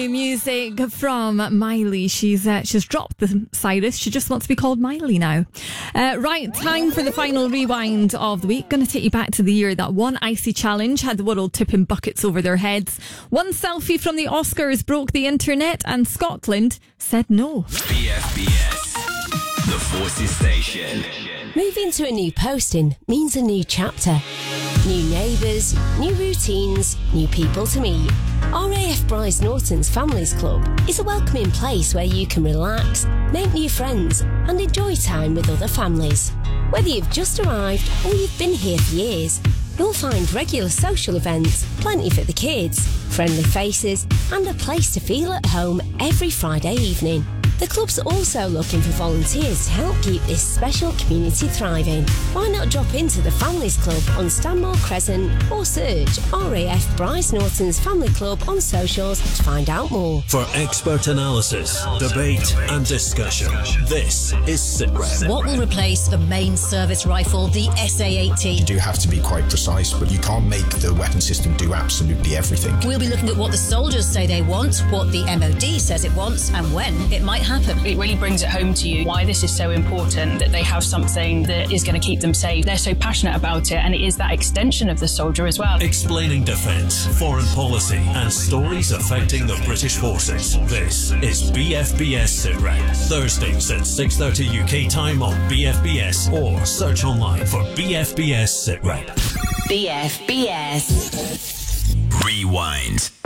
Music from Miley. She's dropped the Cyrus. She just wants to be called Miley now. Right, time for the final rewind of the week. Going to take you back to the year that one icy challenge had the world tipping buckets over their heads. One selfie from the Oscars broke the internet, and Scotland said no. BFBS, the Forces Station. Moving to a new posting means a new chapter. New neighbours, new routines, new people to meet. RAF Bryce Norton's Families Club is a welcoming place where you can relax, make new friends and enjoy time with other families. Whether you've just arrived or you've been here for years, you'll find regular social events, plenty for the kids, friendly faces and a place to feel at home every Friday evening. The club's also looking for volunteers to help keep this special community thriving. Why not drop into the Families Club on Stanmore Crescent or search RAF Bryce Norton's Family Club on socials to find out more. For expert analysis, debate and discussion, this is SITREP. What will replace the main service rifle, the SA-80? You do have to be quite precise, but you can't make the weapon system do absolutely everything. We'll be looking at what the soldiers say they want, what the MOD says it wants, and when it might happen. It really brings it home to you why this is so important, that they have something that is going to keep them safe. They're so passionate about it, and it is that extension of the soldier as well. Explaining defence, foreign policy and stories affecting the British forces. This is BFBS SITREP. Thursdays at 6:30 UK time on BFBS, or search online for BFBS SITREP. BFBS. Rewind.